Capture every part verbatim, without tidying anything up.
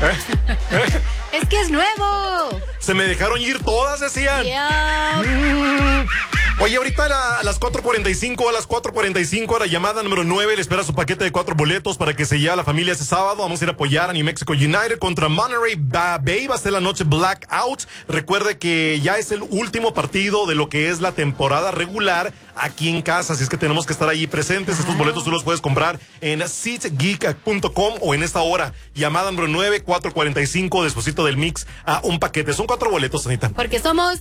Es que es nuevo. Se me dejaron ir todas, decían. Yeah. Mm. Oye, ahorita a, a las cuatro cuarenta y cinco, a las cuatro cuarenta y cinco, a la llamada número nueve, le espera su paquete de cuatro boletos para que se lleve a la familia ese sábado. Vamos a ir a apoyar a New Mexico United contra Monterey Bay. Va a ser la noche blackout. Recuerde que ya es el último partido de lo que es la temporada regular aquí en casa, así es que tenemos que estar ahí presentes. Estos boletos tú los puedes comprar en seat geek punto com o en esta hora. Llamada número nueve, cuatro cuarenta y cinco, despuesito del mix, a un paquete. Son cuatro boletos, Anita. Porque somos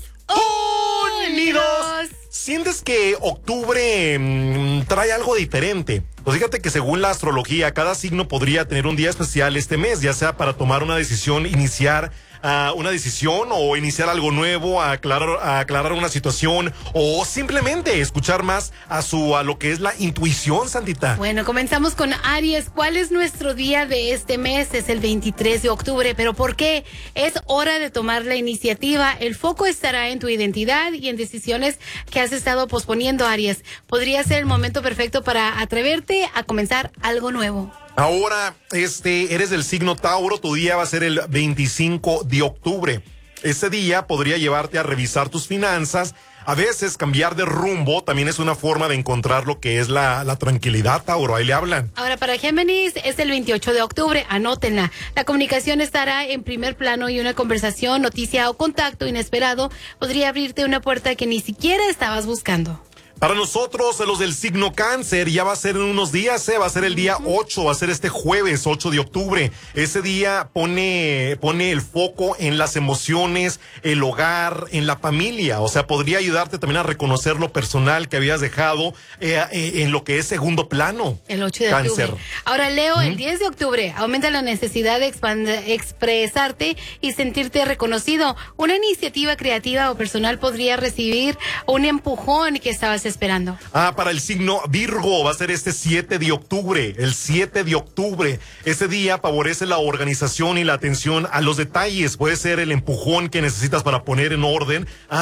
unidos. ¿Sientes que octubre mmm, trae algo diferente? Pues fíjate que según la astrología, cada signo podría tener un día especial este mes, ya sea para tomar una decisión, iniciar uh, una decisión o iniciar algo nuevo, a aclarar, a aclarar una situación o simplemente escuchar más a su a lo que es la intuición, Santita. Bueno, comenzamos con Aries. ¿Cuál es nuestro día de este mes? Es el veintitrés de octubre. ¿Pero por qué? Es hora de tomar la iniciativa. El foco estará en tu identidad y en decisiones que has estado posponiendo, Aries. Podría ser el momento perfecto para atreverte a comenzar algo nuevo. Ahora, este, eres del signo Tauro, tu día va a ser el veinticinco de octubre. Ese día podría llevarte a revisar tus finanzas. A veces cambiar de rumbo también es una forma de encontrar lo que es la, la tranquilidad, Tauro. Ahí le hablan. Ahora, para Géminis es el veintiocho de octubre. Anótenla. La comunicación estará en primer plano y una conversación, noticia o contacto inesperado podría abrirte una puerta que ni siquiera estabas buscando. Para nosotros, los del signo Cáncer, ya va a ser en unos días, ¿eh? Va a ser el día ocho, va a ser este jueves ocho de octubre. Ese día pone, pone el foco en las emociones, el hogar, en la familia. O sea, podría ayudarte también a reconocer lo personal que habías dejado eh, eh, en lo que es segundo plano. El ocho de Cáncer. octubre. Ahora, Leo, ¿Mm? El diez de octubre aumenta la necesidad de expresarte y sentirte reconocido. Una iniciativa creativa o personal podría recibir un empujón que estabas esperando. Ah, para el signo Virgo va a ser este siete de octubre, el siete de octubre. Ese día favorece la organización y la atención a los detalles. Puede ser el empujón que necesitas para poner en orden a